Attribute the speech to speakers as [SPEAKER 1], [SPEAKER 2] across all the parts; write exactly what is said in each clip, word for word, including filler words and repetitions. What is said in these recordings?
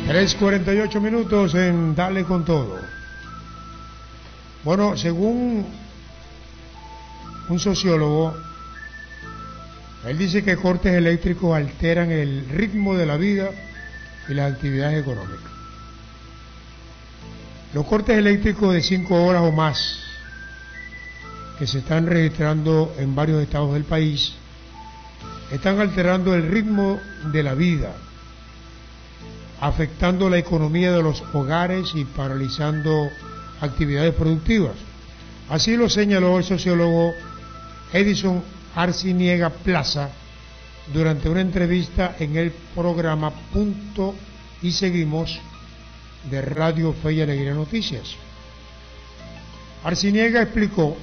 [SPEAKER 1] tres cuarenta y ocho minutos en Dale con Todo. Bueno, según un sociólogo, él dice que cortes eléctricos alteran el ritmo de la vida y las actividades económicas. Los cortes eléctricos de cinco horas o más que se están registrando en varios estados del país están alterando el ritmo de la vida, afectando la economía de los hogares y paralizando actividades productivas. Así lo señaló el sociólogo Edison Arciniega Plaza durante una entrevista en el programa Punto y Seguimos de Radio Fe y Alegría Noticias. Arciniega explicó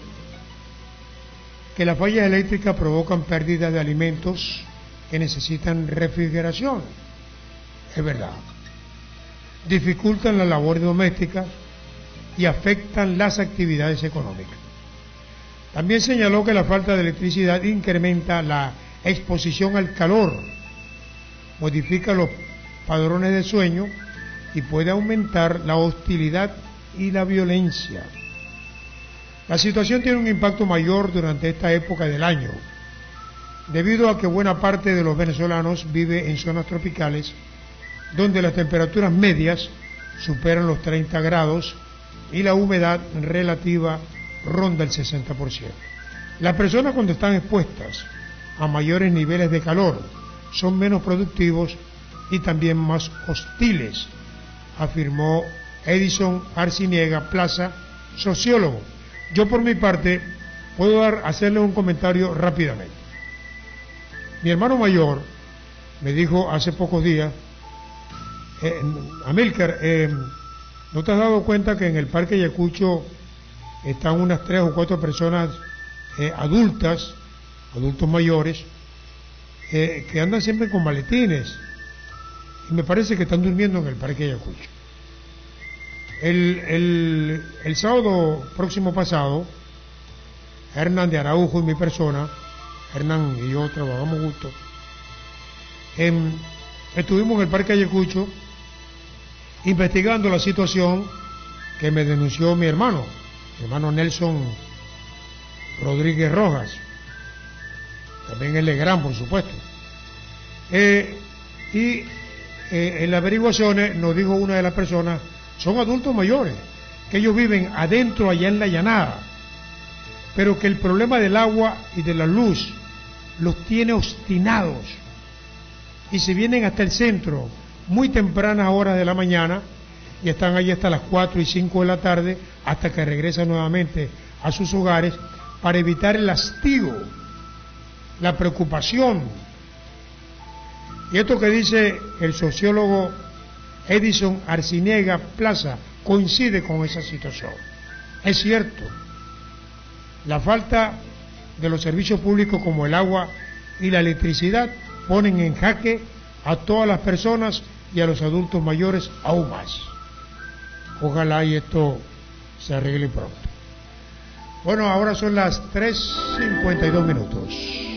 [SPEAKER 1] que las fallas eléctricas provocan pérdidas de alimentos que necesitan refrigeración. Es verdad. Dificultan la labor doméstica y afectan las actividades económicas. También señaló que la falta de electricidad incrementa la exposición al calor, modifica los patrones de sueño y puede aumentar la hostilidad y la violencia. La situación tiene un impacto mayor durante esta época del año, debido a que buena parte de los venezolanos vive en zonas tropicales, donde las temperaturas medias superan los treinta grados y la humedad relativa ronda el sesenta por ciento. Las personas, cuando están expuestas a mayores niveles de calor, son menos productivos y también más hostiles, afirmó Edison Arciniega Plaza, sociólogo. Yo, por mi parte, puedo dar, hacerle un comentario rápidamente. Mi hermano mayor me dijo hace pocos días, eh, Amílcar, eh, ¿no te has dado cuenta que en el Parque Ayacucho están unas tres o cuatro personas eh, adultas, adultos mayores, eh, que andan siempre con maletines? Y me parece que están durmiendo en el Parque Ayacucho. El, el, el sábado próximo pasado, Hernán de Araujo y mi persona, Hernán y yo trabajamos juntos, eh, estuvimos en el Parque Ayacucho investigando la situación que me denunció mi hermano, mi hermano Nelson Rodríguez Rojas, también el Legrand, por supuesto. Eh, y eh, en las averiguaciones nos dijo una de las personas, son adultos mayores, que ellos viven adentro, allá en la llanada, pero que el problema del agua y de la luz los tiene obstinados, y se vienen hasta el centro muy tempranas horas de la mañana y están allí hasta las cuatro y cinco de la tarde hasta que regresan nuevamente a sus hogares para evitar el hastío, la preocupación. Y esto que dice el sociólogo Edison Arciniega Plaza coincide con esa situación. Es cierto, la falta de los servicios públicos como el agua y la electricidad ponen en jaque a todas las personas y a los adultos mayores aún más. Ojalá y esto se arregle pronto. Bueno, ahora son las tres cincuenta y dos minutos.